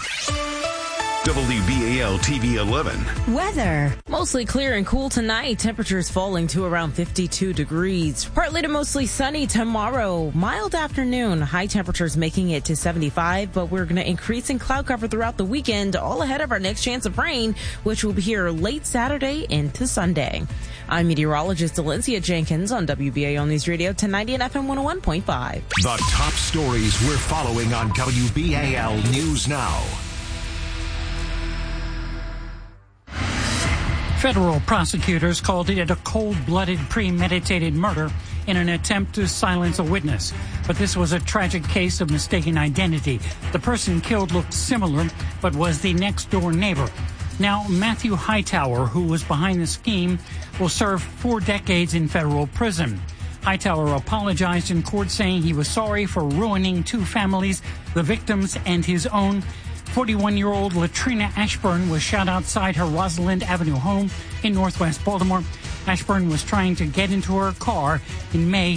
WBAL TV 11. Weather. Mostly clear and cool tonight. Temperatures falling to around 52 degrees. Partly to mostly sunny tomorrow. Mild afternoon. High temperatures making it to 75, but we're going to increase in cloud cover throughout the weekend, all ahead of our next chance of rain, which will be here late Saturday into Sunday. I'm meteorologist Valencia Jenkins on WBAL News Radio 1090 and FM 101.5. The top stories we're following on WBAL News Now. Federal prosecutors called it a cold-blooded, premeditated murder in an attempt to silence a witness. But this was a tragic case of mistaken identity. The person killed looked similar, but was the next-door neighbor. Now, Matthew Hightower, who was behind the scheme, will serve 4 decades in federal prison. Hightower apologized in court, saying he was sorry for ruining 2 families, the victims and his own. 41-year-old Latrina Ashburn was shot outside her Rosalind Avenue home in Northwest Baltimore. Ashburn was trying to get into her car in May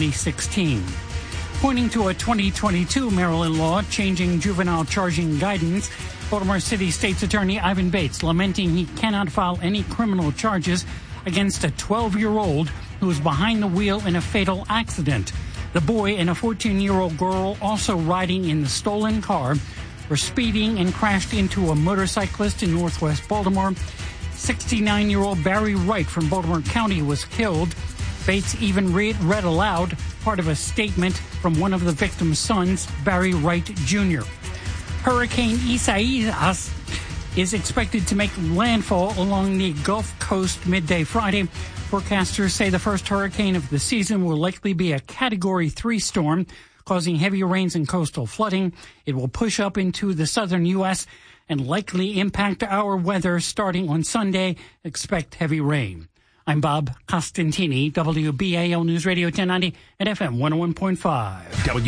2016. Pointing to a 2022 Maryland law changing juvenile charging guidance, Baltimore City State's Attorney Ivan Bates lamenting he cannot file any criminal charges against a 12-year-old who was behind the wheel in a fatal accident. The boy and a 14-year-old girl, also riding in the stolen car, were speeding and crashed into a motorcyclist in Northwest Baltimore. 69-year-old Barry Wright from Baltimore County was killed. Bates even read aloud part of a statement from one of the victim's sons, Barry Wright Jr. Hurricane Isaias is expected to make landfall along the Gulf Coast midday Friday. Forecasters say the first hurricane of the season will likely be a Category 3 storm, causing heavy rains and coastal flooding. It will push up into the southern U.S. and likely impact our weather starting on Sunday. Expect heavy rain. I'm Bob Costantini, WBAL News Radio 1090 at FM 101.5.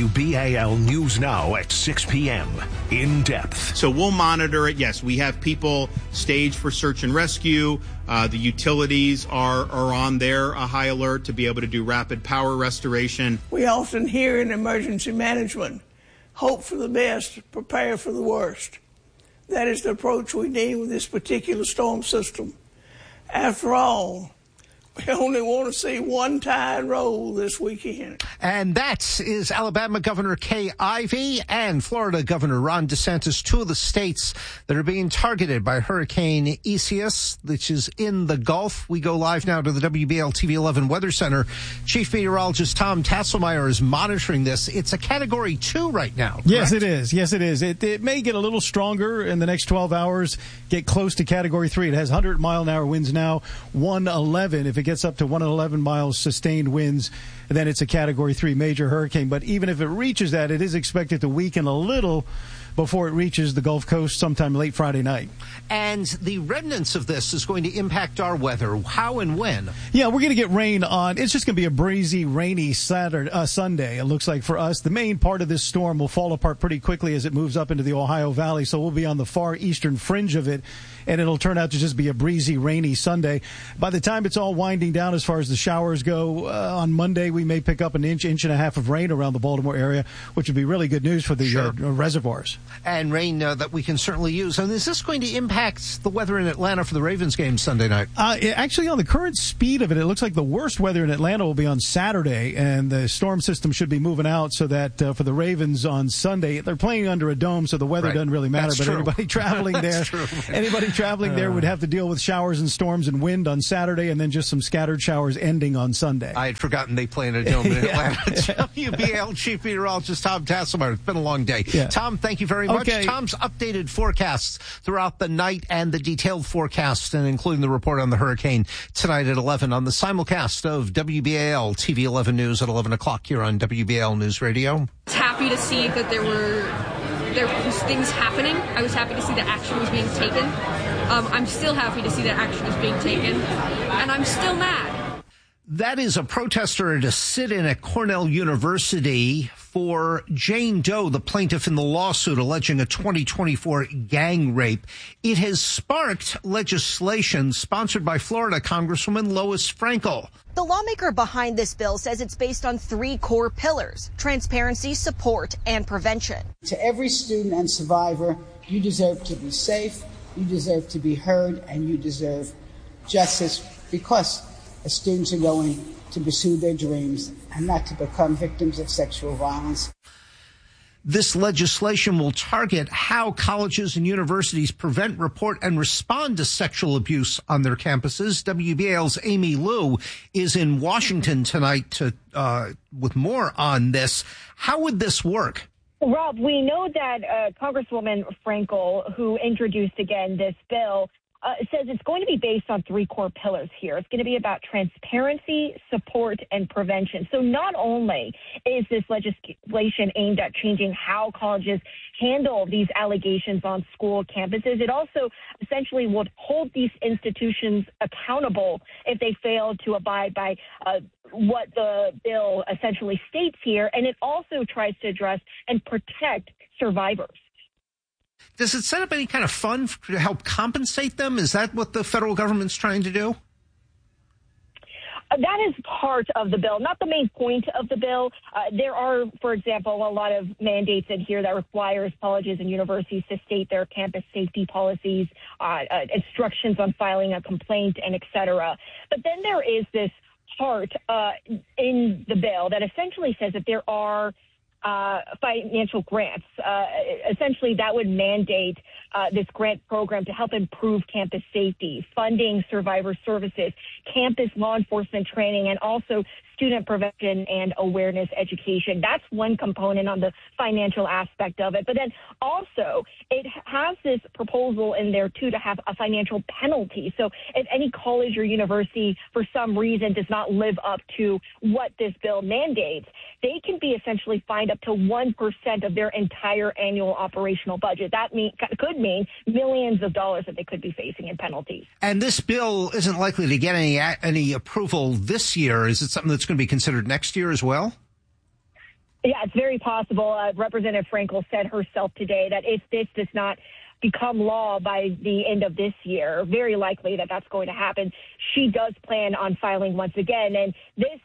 WBAL News Now at 6 p.m. In depth. So we'll monitor it. Yes, we have people staged for search and rescue. The utilities are on their high alert to be able to do rapid power restoration. We often hear in emergency management, hope for the best, prepare for the worst. That is the approach we need with this particular storm system. After all, we only want to see one tide roll this weekend. And that is Alabama Governor Kay Ivey and Florida Governor Ron DeSantis, two of the states that are being targeted by Hurricane Isaias, which is in the Gulf. We go live now to the WBL TV 11 Weather Center. Chief Meteorologist Tom Tasselmeyer is monitoring this. It's a Category 2 right now, correct? Yes, it is. Yes, it is. It may get a little stronger in the next 12 hours, get close to Category 3. It has 100-mile-an-hour winds now, 111. If it gets up to 111 miles sustained winds, then it's a Category 3 major hurricane. But even if it reaches that, it is expected to weaken a little before it reaches the Gulf Coast sometime late Friday night. And the remnants of this is going to impact our weather. How and when? Yeah, we're going to get rain on. It's just going to be a breezy, rainy Sunday, it looks like for us. The main part of this storm will fall apart pretty quickly as it moves up into the Ohio Valley, so we'll be on the far eastern fringe of it, and it'll turn out to just be a breezy, rainy Sunday. By the time it's all winding down as far as the showers go, on Monday we may pick up an inch and a half of rain around the Baltimore area, which would be really good news for the reservoirs. And rain that we can certainly use. And is this going to impact the weather in Atlanta for the Ravens game Sunday night? Actually, on the current speed of it, it looks like the worst weather in Atlanta will be on Saturday, and the storm system should be moving out so that for the Ravens on Sunday, they're playing under a dome, so the weather doesn't really matter. But anybody traveling there, would have to deal with showers and storms and wind on Saturday, and then just some scattered showers ending on Sunday. I had forgotten they play in a dome in Atlanta. WBL Chief Meteorologist Tom Tasselmeyer. It's been a long day. Yeah. Tom, thank you very much. Tom's updated forecasts throughout the night and the detailed forecast, and including the report on the hurricane tonight at 11 on the simulcast of WBAL TV 11 News at 11 o'clock here on WBAL News Radio. It's happy to see that there was things happening. I was happy to see that action was being taken. I'm still happy to see that action is being taken, and I'm still mad. That is a protester at a sit-in at Cornell University for Jane Doe, the plaintiff in the lawsuit alleging a 2024 gang rape. It has sparked legislation sponsored by Florida Congresswoman Lois Frankel. The lawmaker behind this bill says it's based on 3 core pillars: transparency, support, and prevention. To every student and survivor, you deserve to be safe, you deserve to be heard, and you deserve justice because students are going to pursue their dreams and not to become victims of sexual violence. This legislation will target how colleges and universities prevent, report, and respond to sexual abuse on their campuses. WBAL's Amy Liu is in Washington tonight with more on this. How would this work? Rob, we know that Congresswoman Frankel, who introduced again this bill, says it's going to be based on 3 core pillars here. It's going to be about transparency, support, and prevention. So not only is this legislation aimed at changing how colleges handle these allegations on school campuses, it also essentially would hold these institutions accountable if they fail to abide by what the bill essentially states here. And it also tries to address and protect survivors. Does it set up any kind of fund to help compensate them? Is that what the federal government's trying to do? That is part of the bill, not the main point of the bill. There are, for example, a lot of mandates in here that requires colleges and universities to state their campus safety policies, instructions on filing a complaint, and et cetera. But then there is this part in the bill that essentially says that there are financial grants. Essentially, that would mandate this grant program to help improve campus safety, funding survivor services, campus law enforcement training, and also student prevention and awareness education. That's one component on the financial aspect of it. But then also it has this proposal in there, too, to have a financial penalty. So if any college or university for some reason does not live up to what this bill mandates, they can be essentially fined up to 1% of their entire annual operational budget. That could mean millions of dollars that they could be facing in penalties. And this bill isn't likely to get any approval this year. Is it something that's going to be considered next year as well? Yeah, it's very possible. Representative Frankel said herself today that if this does not become law by the end of this year, very likely that that's going to happen, she does plan on filing once again. And this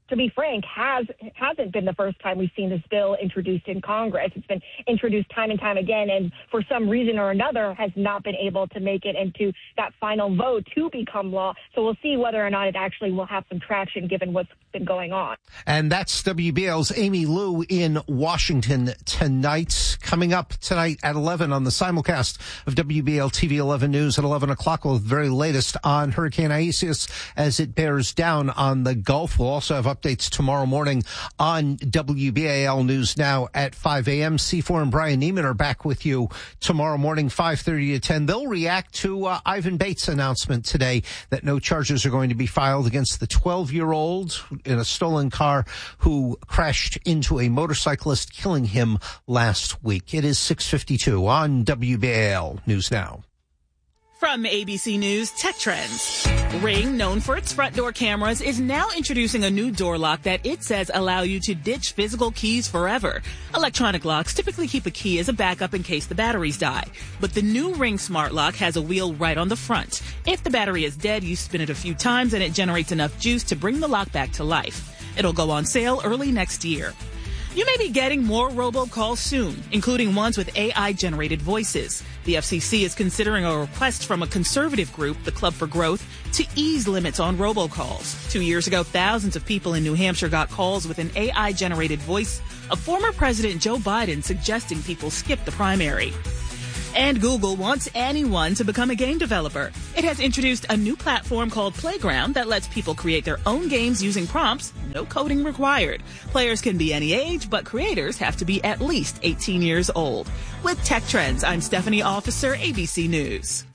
to be frank, hasn't been the first time we've seen this bill introduced in Congress. It's been introduced time and time again, and for some reason or another has not been able to make it into that final vote to become law. So we'll see whether or not it actually will have some traction given what's been going on. And that's WBAL's Amy Lou in Washington tonight. Coming up tonight at 11 on the simulcast of WBAL TV 11 News at 11 o'clock with the very latest on Hurricane Isaias as it bears down on the Gulf. We'll also have updates tomorrow morning on WBAL News Now at 5 a.m. C4 and Brian Neiman are back with you tomorrow morning, 5:30 to 10. They'll react to Ivan Bates' announcement today that no charges are going to be filed against the 12-year-old in a stolen car who crashed into a motorcyclist, killing him last week. It is 6:52 on WBAL News Now. From ABC News Tech Trends. Ring, known for its front door cameras, is now introducing a new door lock that it says allow you to ditch physical keys forever. Electronic locks typically keep a key as a backup in case the batteries die. But the new Ring Smart Lock has a wheel right on the front. If the battery is dead, you spin it a few times and it generates enough juice to bring the lock back to life. It'll go on sale early next year. You may be getting more robocalls soon, including ones with AI-generated voices. The FCC is considering a request from a conservative group, the Club for Growth, to ease limits on robocalls. 2 years ago, thousands of people in New Hampshire got calls with an AI-generated voice of former President Joe Biden suggesting people skip the primary. And Google wants anyone to become a game developer. It has introduced a new platform called Playground that lets people create their own games using prompts, no coding required. Players can be any age, but creators have to be at least 18 years old. With Tech Trends, I'm Stephanie Officer, ABC News.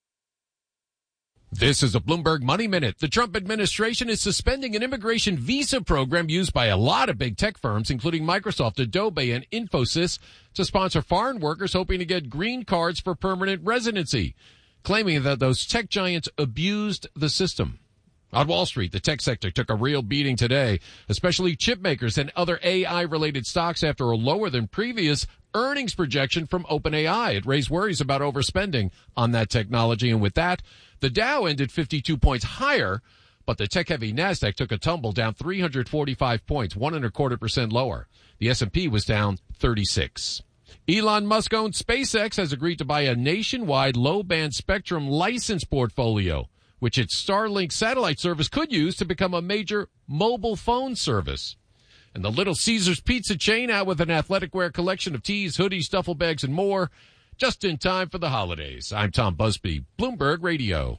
This is a Bloomberg Money Minute. The Trump administration is suspending an immigration visa program used by a lot of big tech firms, including Microsoft, Adobe, and Infosys, to sponsor foreign workers hoping to get green cards for permanent residency, claiming that those tech giants abused the system. On Wall Street, the tech sector took a real beating today, especially chip makers and other AI-related stocks after a lower than previous earnings projection from OpenAI. It raised worries about overspending on that technology, and with that, the Dow ended 52 points higher, but the tech-heavy Nasdaq took a tumble, down 345 points, 1.25% lower. The S&P was down 36. Elon Musk-owned SpaceX has agreed to buy a nationwide low-band spectrum license portfolio, which its Starlink satellite service could use to become a major mobile phone service. And the Little Caesars pizza chain out with an athletic wear collection of tees, hoodies, duffel bags, and more, just in time for the holidays. I'm Tom Busby, Bloomberg Radio.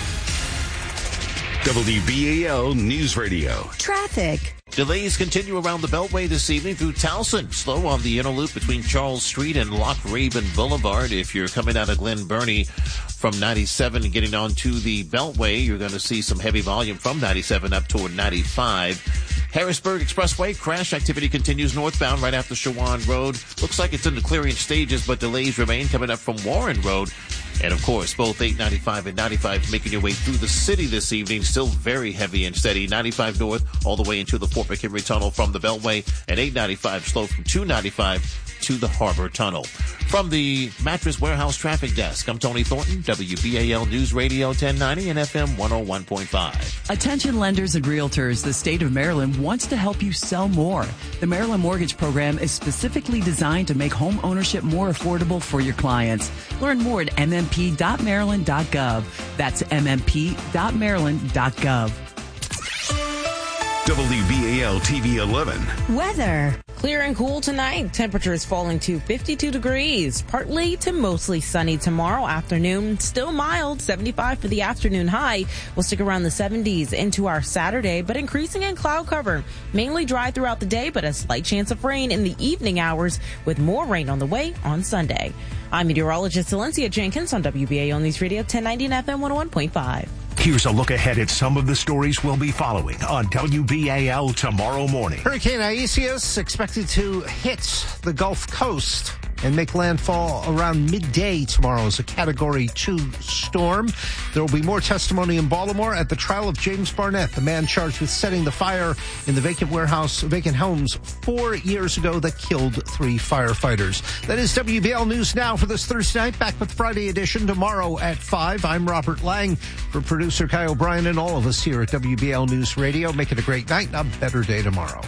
WBAL News Radio. Traffic. Delays continue around the Beltway this evening through Towson. Slow on the inner loop between Charles Street and Loch Raven Boulevard. If you're coming out of Glen Burnie from 97 and getting onto the Beltway, you're going to see some heavy volume from 97 up toward 95. Harrisburg Expressway, crash activity continues northbound right after Shawan Road. Looks like it's in the clearing stages, but delays remain coming up from Warren Road. And, of course, both 895 and 95 making your way through the city this evening. Still very heavy and steady. 95 north all the way into the Fort McHenry Tunnel from the Beltway. And 895 slow from 295 to the Harbor Tunnel. From the Mattress Warehouse Traffic Desk, I'm Tony Thornton, WBAL News Radio 1090 and FM 101.5. Attention lenders and realtors, the state of Maryland wants to help you sell more. The Maryland Mortgage Program is specifically designed to make home ownership more affordable for your clients. Learn more at mmp.maryland.gov. That's mmp.maryland.gov. WBAL TV 11. Weather. Clear and cool tonight. Temperatures falling to 52 degrees. Partly to mostly sunny tomorrow afternoon. Still mild. 75 for the afternoon high. We'll stick around the 70s into our Saturday, but increasing in cloud cover. Mainly dry throughout the day, but a slight chance of rain in the evening hours with more rain on the way on Sunday. I'm meteorologist Valencia Jenkins on WBAL News Radio 1090 and FM 101.5. Here's a look ahead at some of the stories we'll be following on WBAL tomorrow morning. Hurricane Isaias expected to hit the Gulf Coast and make landfall around midday tomorrow as a Category 2 storm. There will be more testimony in Baltimore at the trial of James Barnett, the man charged with setting the fire in the vacant homes 4 years ago that killed 3 firefighters. That is WBL News Now for this Thursday night. Back with Friday edition tomorrow at 5. I'm Robert Lang. For producer Kai O'Brien and all of us here at WBL News Radio, make it a great night and a better day tomorrow.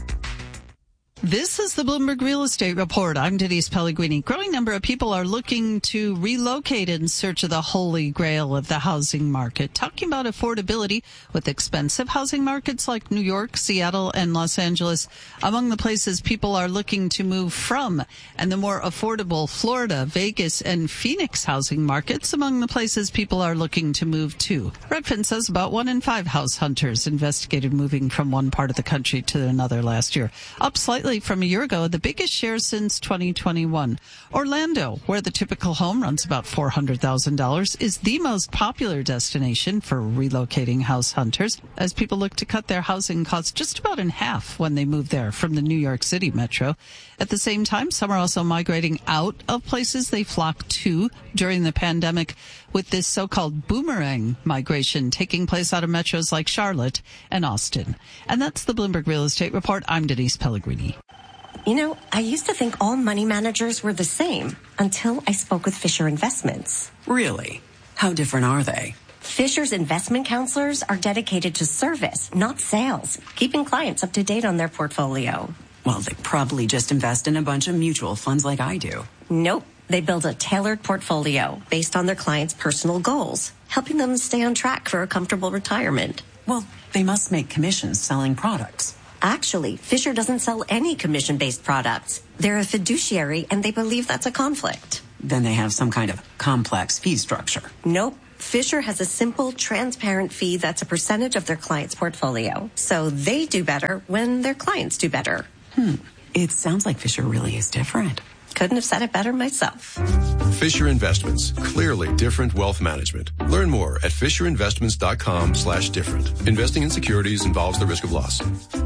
This is the Bloomberg Real Estate Report. I'm Denise Pellegrini. Growing number of people are looking to relocate in search of the holy grail of the housing market. Talking about affordability with expensive housing markets like New York, Seattle, and Los Angeles among the places people are looking to move from, and the more affordable Florida, Vegas, and Phoenix housing markets among the places people are looking to move to. Redfin says about 1 in 5 house hunters investigated moving from one part of the country to another last year, up slightly from a year ago, the biggest share since 2021. Orlando, where the typical home runs about $400,000, is the most popular destination for relocating house hunters as people look to cut their housing costs just about in half when they move there from the New York City metro. At the same time, some are also migrating out of places they flocked to during the pandemic, with this so-called boomerang migration taking place out of metros like Charlotte and Austin. And that's the Bloomberg Real Estate Report. I'm Denise Pellegrini. You know, I used to think all money managers were the same until I spoke with Fisher Investments. Really? How different are they? Fisher's investment counselors are dedicated to service, not sales, keeping clients up to date on their portfolio. Well, they probably just invest in a bunch of mutual funds like I do. Nope. They build a tailored portfolio based on their clients' personal goals, helping them stay on track for a comfortable retirement. Well, they must make commissions selling products. Actually, Fisher doesn't sell any commission-based products. They're a fiduciary, and they believe that's a conflict. Then they have some kind of complex fee structure. Nope. Fisher has a simple, transparent fee that's a percentage of their client's portfolio. So they do better when their clients do better. It sounds like Fisher really is different. Couldn't have said it better myself. Fisher Investments. Clearly different wealth management. Learn more at FisherInvestments.com/different. Investing in securities involves the risk of loss.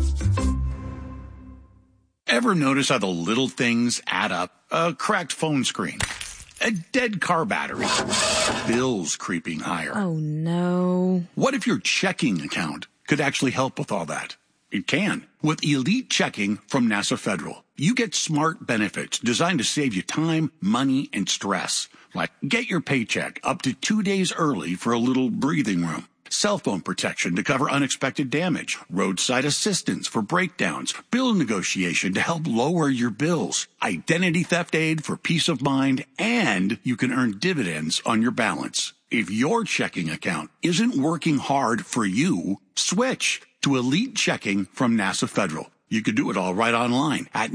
Ever notice how the little things add up? A cracked phone screen, a dead car battery, bills creeping higher. Oh, no. What if your checking account could actually help with all that? It can. With Elite Checking from NASA Federal, you get smart benefits designed to save you time, money, and stress. Like get your paycheck up to 2 days early for a little breathing room. Cell phone protection to cover unexpected damage. Roadside assistance for breakdowns. Bill negotiation to help lower your bills. Identity theft aid for peace of mind. And you can earn dividends on your balance. If your checking account isn't working hard for you, switch to Elite Checking from NASA Federal. You can do it all right online at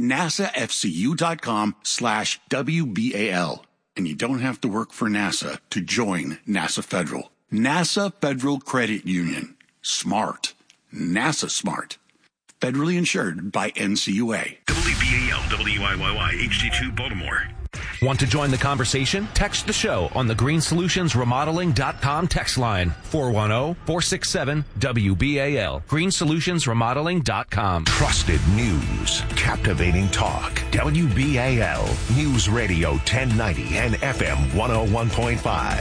nasafcu.com/WBAL. And you don't have to work for NASA to join NASA Federal. NASA Federal Credit Union. Smart. NASA smart. Federally insured by NCUA. WBAL, WIYY, HD2 Baltimore. Want to join the conversation? Text the show on the greensolutionsremodeling.com text line 410-467-WBAL. greensolutionsremodeling.com. Trusted news. Captivating talk. WBAL. News Radio 1090 and FM 101.5.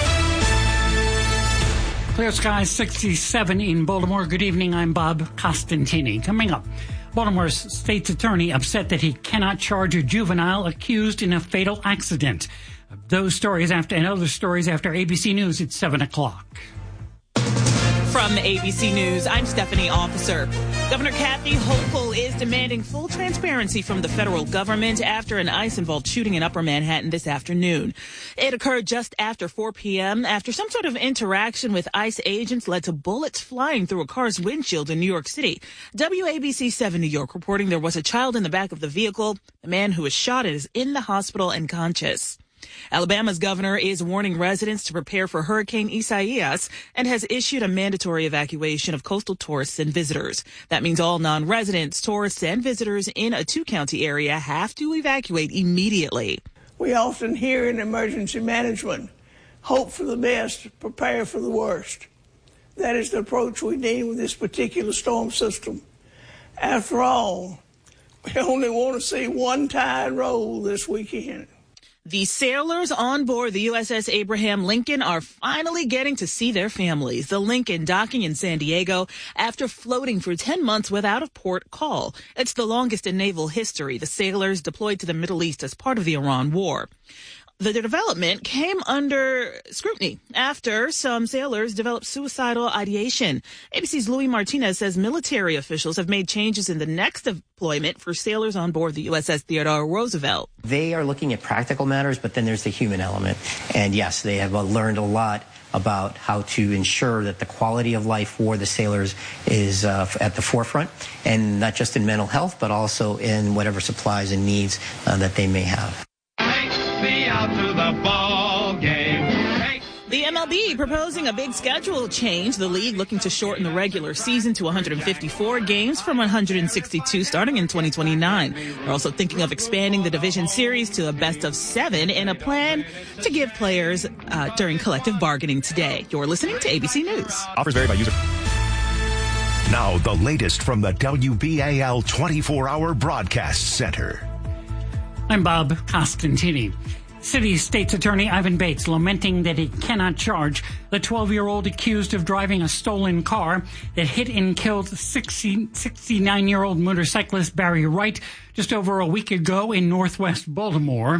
Clear skies, 67 in Baltimore. Good evening, I'm Bob Costantini. Coming up, Baltimore's state's attorney upset that he cannot charge a juvenile accused in a fatal accident. Those stories and other stories after ABC News at 7 o'clock. From ABC News, I'm Stephanie Officer. Governor Kathy Hochul is demanding full transparency from the federal government after an ICE-involved shooting in Upper Manhattan this afternoon. It occurred just after 4 p.m. after some sort of interaction with ICE agents led to bullets flying through a car's windshield in New York City. WABC 7 New York reporting there was a child in the back of the vehicle. The man who was shot is in the hospital and conscious. Alabama's governor is warning residents to prepare for Hurricane Isaias and has issued a mandatory evacuation of coastal tourists and visitors. That means all non-residents, tourists, and visitors in a two-county area have to evacuate immediately. We often hear in emergency management, hope for the best, prepare for the worst. That is the approach we need with this particular storm system. After all, We only want to see one tide roll this weekend. The sailors on board the USS Abraham Lincoln are finally getting to see their families. The Lincoln docking in San Diego after floating for 10 months without a port call. It's the longest in naval history. The sailors deployed to the Middle East as part of the Iran War. The development came under scrutiny after some sailors developed suicidal ideation. ABC's Louis Martinez says military officials have made changes in the next deployment for sailors on board the USS Theodore Roosevelt. They are looking at practical matters, but then there's the human element. And yes, they have learned a lot about how to ensure that the quality of life for the sailors is at the forefront, and not just in mental health, but also in whatever supplies and needs that they may have. Out to the ball game. The MLB proposing a big schedule change. The league looking to shorten the regular season to 154 games from 162 starting in 2029. They're also thinking of expanding the division series to a best of 7 in a plan to give players during collective bargaining today. You're listening to ABC News. Offers vary by user. Now the latest from the WBAL 24-hour broadcast center. I'm Bob Costantini. City State's Attorney Ivan Bates lamenting that he cannot charge the 12-year-old accused of driving a stolen car that hit and killed 69-year-old motorcyclist Barry Wright just over a week ago in northwest Baltimore.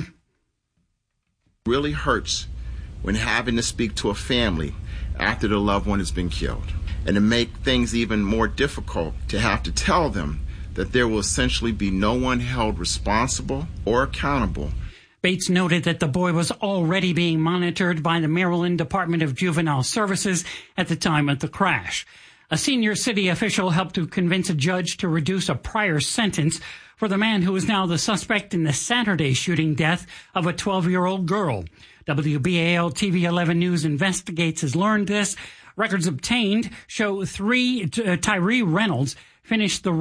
Really hurts when having to speak to a family after the loved one has been killed. And to make things even more difficult, to have to tell them that there will essentially be no one held responsible or accountable. Bates noted that the boy was already being monitored by the Maryland Department of Juvenile Services at the time of the crash. A senior city official helped to convince a judge to reduce a prior sentence for the man who is now the suspect in the Saturday shooting death of a 12-year-old girl. WBAL TV 11 News Investigates has learned this. Records obtained show Tyree Reynolds finished the